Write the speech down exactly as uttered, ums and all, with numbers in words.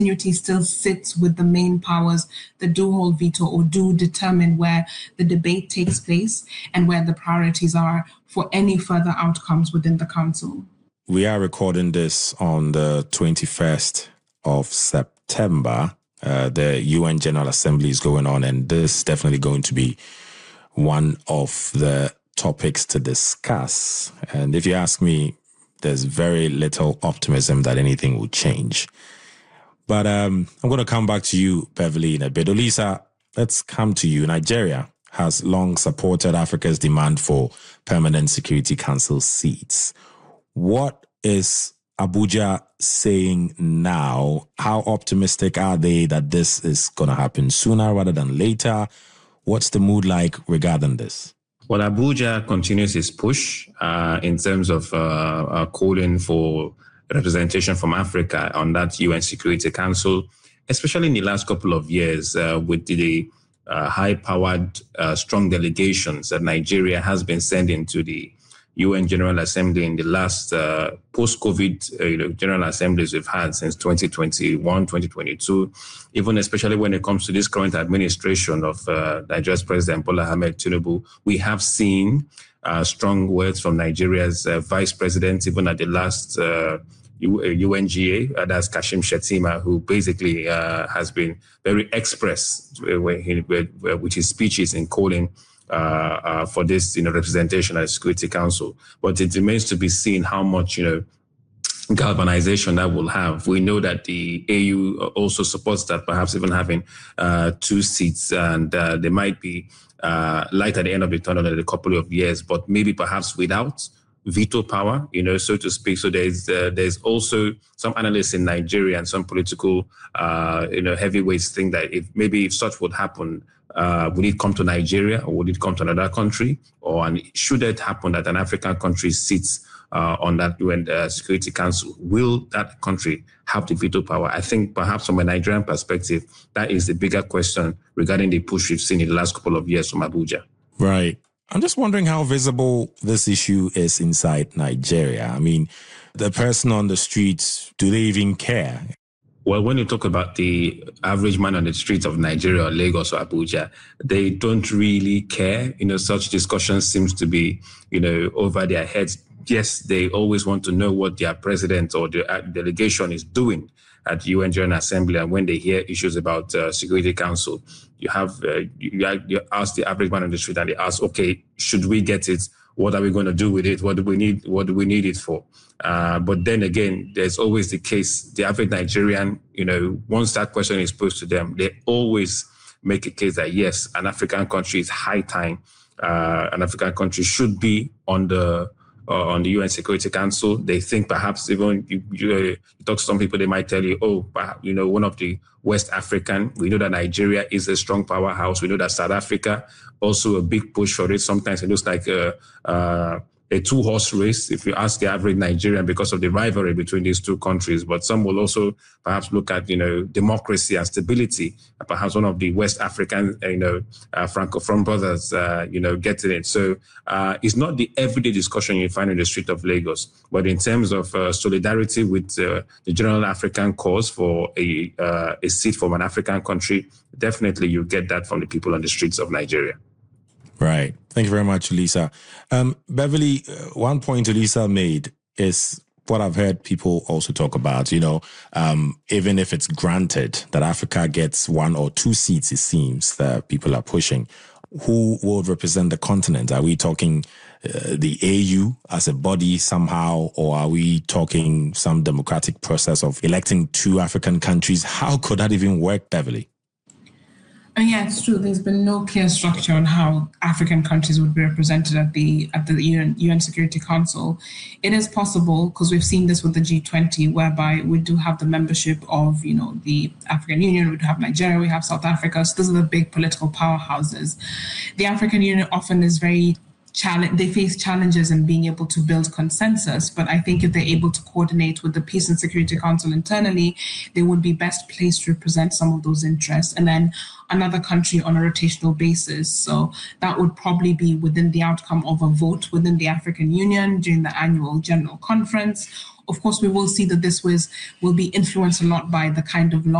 continuity still sits with the main powers that do hold veto or do determine where the debate takes place and where the priorities are for any further outcomes within the Council. We are recording this on the twenty-first of September. Uh, the U N General Assembly is going on, and this is definitely going to be one of the topics to discuss. And if you ask me, there's very little optimism that anything will change. But um, I'm going to come back to you, Beverly, in a bit. Olisa, let's come to you. Nigeria has long supported Africa's demand for permanent Security Council seats. What is Abuja saying now? How optimistic are they that this is going to happen sooner rather than later? What's the mood like regarding this? Well, Abuja continues its push uh, in terms of uh, uh, calling for representation from Africa on that U N Security Council, especially in the last couple of years uh, with the uh, high-powered, uh, strong delegations that Nigeria has been sending to the U N General Assembly in the last uh, post-COVID uh, you know, General Assemblies we've had since twenty twenty-one, twenty twenty-two, even especially when it comes to this current administration of uh, Nigeria's President Bola Ahmed Tinubu. We have seen uh, strong words from Nigeria's uh, Vice President, even at the last uh, U N G A, uh, that's Kashim Shettima, who basically uh, has been very express with his speeches in calling Uh, uh, for this, you know, representation at the Security Council. But it remains to be seen how much, you know, galvanization that will have. We know that the A U also supports that, perhaps even having uh, two seats, and uh, they might be uh, light at the end of the tunnel in a couple of years, but maybe perhaps without veto power, you know, so to speak. So there's uh, there's also some analysts in Nigeria and some political, uh, you know, heavyweights think that if maybe if such would happen, Uh, would it come to Nigeria, or would it come to another country? Or and should it happen that an African country sits uh, on that U N uh, Security Council, will that country have the veto power? I think perhaps from a Nigerian perspective, that is the bigger question regarding the push we've seen in the last couple of years from Abuja. Right. I'm just wondering how visible this issue is inside Nigeria. I mean, the person on the streets, do they even care? Well, when you talk about the average man on the streets of Nigeria or Lagos or Abuja, they don't really care. You know, such discussions seems to be, you know, over their heads. Yes, they always want to know what their president or the delegation is doing at the U N General Assembly. And when they hear issues about uh, Security Council, you have, uh, you, you ask the average man on the street and they ask, okay, should we get it? What are we going to do with it? What do we need? What do we need it for? Uh, but then again, there's always the case, the average Nigerian, you know, once that question is posed to them, they always make a case that, yes, an African country is high time. Uh, an African country should be on the uh, on the U N Security Council. They think perhaps even, you, you, you talk to some people, they might tell you, oh, you know, one of the West African, we know that Nigeria is a strong powerhouse. We know that South Africa, also a big push for it. Sometimes it looks like a, uh, a two-horse race, if you ask the average Nigerian, because of the rivalry between these two countries. But some will also perhaps look at, you know, democracy and stability. Perhaps one of the West African, you know, uh, Francophone brothers, uh, you know, getting it. So uh, it's not the everyday discussion you find in the street of Lagos, but in terms of uh, solidarity with uh, the general African cause for a uh, a seat from an African country, definitely you get that from the people on the streets of Nigeria. Right. Thank you very much, Lisa. Um, Beverly, uh, one point Lisa made is what I've heard people also talk about, you know, um, even if it's granted that Africa gets one or two seats, it seems that people are pushing, who will represent the continent? Are we talking uh, the A U as a body somehow, or are we talking some democratic process of electing two African countries? How could that even work, Beverly? And yeah, it's true. There's been no clear structure on how African countries would be represented at the at the U N, U N Security Council. It is possible, because we've seen this with the G twenty, whereby we do have the membership of, you know, the African Union, we do have Nigeria, we have South Africa. So those are the big political powerhouses. The African Union often is very challenge, they face challenges in being able to build consensus. But I think if they're able to coordinate with the Peace and Security Council internally, they would be best placed to represent some of those interests. And then another country on a rotational basis. So that would probably be within the outcome of a vote within the African Union during the annual general conference, of course, we will see that this was will be influenced a lot by the kind of law